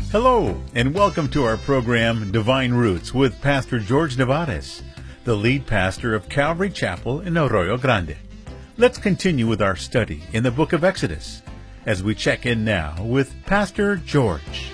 Hello, and welcome to our program, Divine Roots, with Pastor George Nevarez, the lead pastor of Calvary Chapel in Arroyo Grande. Let's continue with our study in the book of Exodus, as we check in now with Pastor George.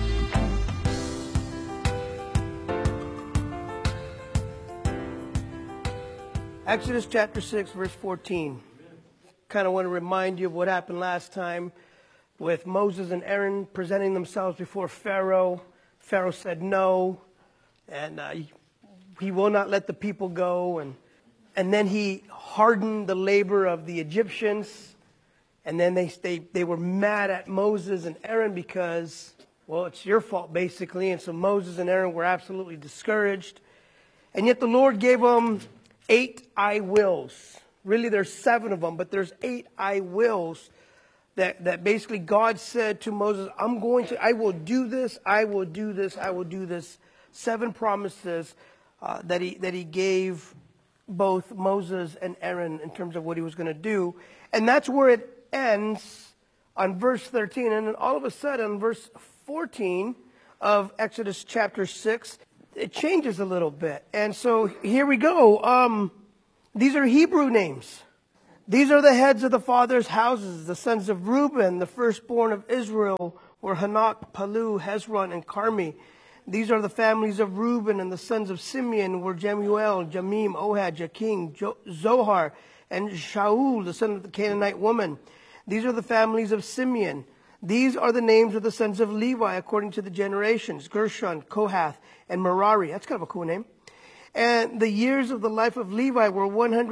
Exodus chapter 6, verse 14. Kind of want to remind you of what happened last time with Moses and Aaron presenting themselves before Pharaoh. Pharaoh said no, and he will not let the people go. And then he hardened the labor of the Egyptians. And then they were mad at Moses and Aaron because, well, it's your fault, basically. And so Moses and Aaron were absolutely discouraged. And yet the Lord gave them 8 I wills. Really, there's 7 of them, but there's 8 I wills that basically God said to Moses, I will do this, I will do this, I will do this. 7 promises that he gave both Moses and Aaron in terms of what he was going to do. And that's where it ends on verse 13. And then all of a sudden, verse 14 of Exodus chapter 6, it changes a little bit. And so here we go. These are Hebrew names. These are the heads of the fathers' houses. The sons of Reuben, the firstborn of Israel, were Hanok, Palu, Hezron, and Carmi. These are the families of Reuben, and the sons of Simeon were Jemuel, Jamim, Ohad, Jakin, Zohar, and Shaul, the son of the Canaanite woman. These are the families of Simeon. These are the names of the sons of Levi according to the generations, Gershon, Kohath, and Merari. That's kind of a cool name. And the years of the life of Levi were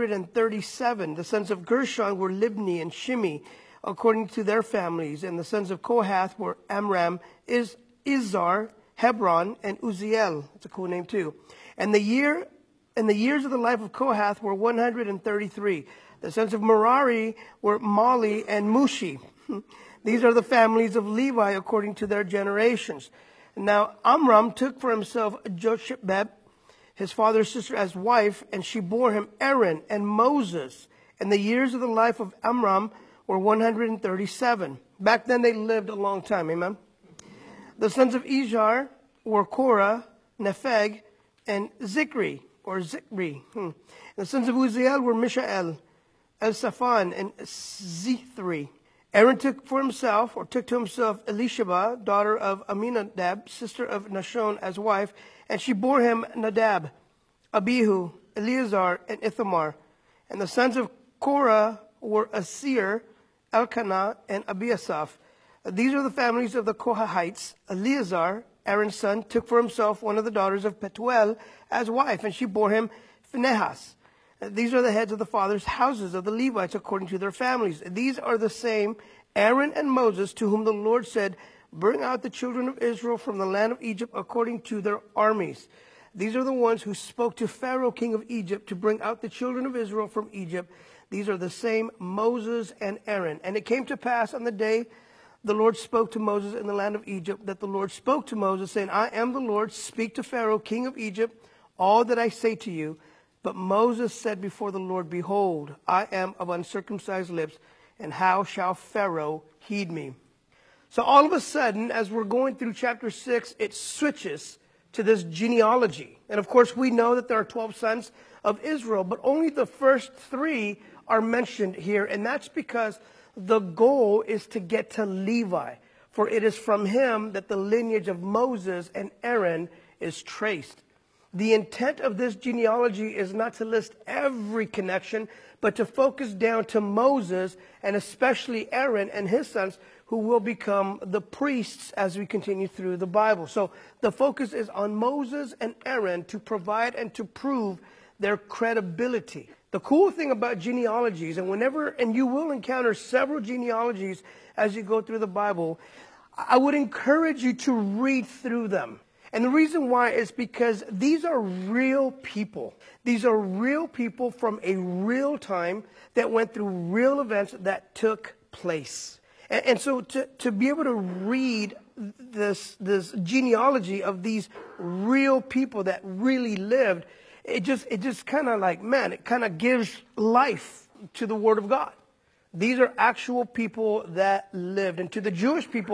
137. The sons of Gershon were Libni and Shimi, according to their families. And the sons of Kohath were Amram, Izhar, Hebron, and Uzziel. That's a cool name too. And the years of the life of Kohath were 133. The sons of Merari were Mali and Mushi. These are the families of Levi according to their generations. Now Amram took for himself Joshebed, his father's sister, as wife, and she bore him Aaron and Moses. And the years of the life of Amram were 137. Back then they lived a long time, amen? The sons of Izhar were Korah, Nepheg, and Zikri. The sons of Uzziel were Mishael, Elsaphan, and Zithri. Aaron took to himself Elisheba, daughter of Aminadab, sister of Nashon, as wife, and she bore him Nadab, Abihu, Eleazar, and Ithamar. And the sons of Korah were Asir, Elkanah, and Abiasaph. These are the families of the Kohahites. Eleazar, Aaron's son, took for himself one of the daughters of Petuel as wife, and she bore him Phinehas. These are the heads of the fathers' houses of the Levites according to their families. These are the same Aaron and Moses to whom the Lord said, bring out the children of Israel from the land of Egypt according to their armies. These are the ones who spoke to Pharaoh, king of Egypt, to bring out the children of Israel from Egypt. These are the same Moses and Aaron. And it came to pass on the day the Lord spoke to Moses in the land of Egypt, that the Lord spoke to Moses, saying, I am the Lord, speak to Pharaoh, king of Egypt, all that I say to you. But Moses said before the Lord, behold, I am of uncircumcised lips, and how shall Pharaoh heed me? So all of a sudden, as we're going through chapter 6, it switches to this genealogy. And of course, we know that there are 12 sons of Israel, but only the first 3 are mentioned here. And that's because the goal is to get to Levi, for it is from him that the lineage of Moses and Aaron is traced. The intent of this genealogy is not to list every connection, but to focus down to Moses and especially Aaron and his sons, who will become the priests as we continue through the Bible. So the focus is on Moses and Aaron to provide and to prove their credibility. The cool thing about genealogies, and you will encounter several genealogies as you go through the Bible, I would encourage you to read through them. And the reason why is because these are real people. These are real people from a real time that went through real events that took place. And so to be able to read this genealogy of these real people that really lived, it just kind of like, man, it kind of gives life to the Word of God. These are actual people that lived. And to the Jewish people,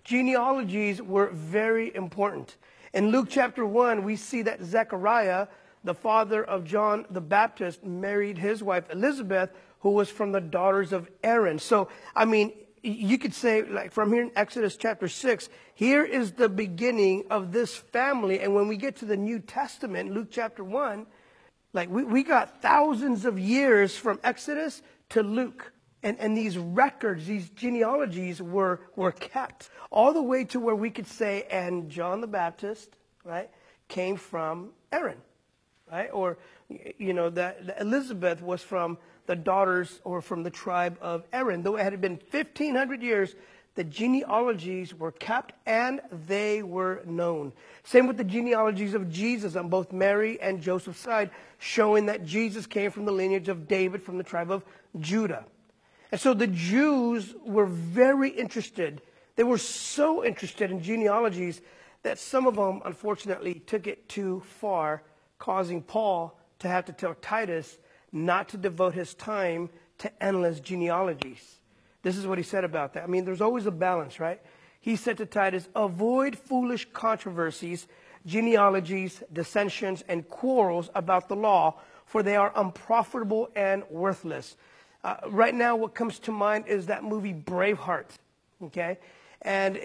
genealogies were very important. In Luke chapter 1, we see that Zechariah, the father of John the Baptist, married his wife Elizabeth, who was from the daughters of Aaron. So, I mean, you could say, like from here in Exodus chapter 6, here is the beginning of this family. And when we get to the New Testament, Luke chapter 1, like we got thousands of years from Exodus to Luke. And these records, these genealogies were kept all the way to where we could say, and John the Baptist, right, came from Aaron, right? Or, you know, that Elizabeth was from the daughters or from the tribe of Aaron. Though it had been 1,500 years, the genealogies were kept and they were known. Same with the genealogies of Jesus on both Mary and Joseph's side, showing that Jesus came from the lineage of David from the tribe of Judah. And so the Jews were very interested. They were so interested in genealogies that some of them, unfortunately, took it too far, causing Paul to have to tell Titus not to devote his time to endless genealogies. This is what he said about that. I mean, there's always a balance, right? He said to Titus, avoid foolish controversies, genealogies, dissensions, and quarrels about the law, for they are unprofitable and worthless. Right now, what comes to mind is that movie Braveheart, okay? And